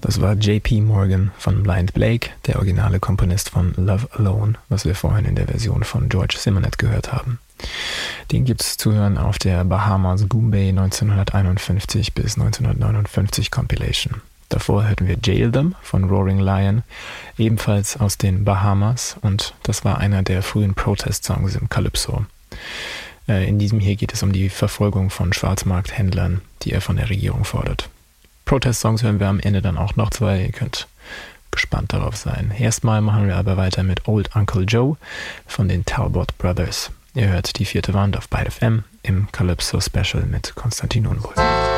Das war J.P. Morgan von Blind Blake, der originale Komponist von Love Alone, was wir vorhin in der Version von George Simonet gehört haben. Den gibt's zu hören auf der Bahamas Goombay 1951 bis 1959 Compilation. Davor hörten wir Jail Them von Roaring Lion, ebenfalls aus den Bahamas, und das war einer der frühen Protest-Songs im Calypso. In diesem hier geht es um die Verfolgung von Schwarzmarkthändlern, die er von der Regierung fordert. Protest-Songs hören wir am Ende dann auch noch 2, ihr könnt gespannt darauf sein. Erstmal machen wir aber weiter mit Old Uncle Joe von den Talbot Brothers. Ihr hört die 4. Wand auf Byte FM im Calypso Special mit Konstantin Unwohl.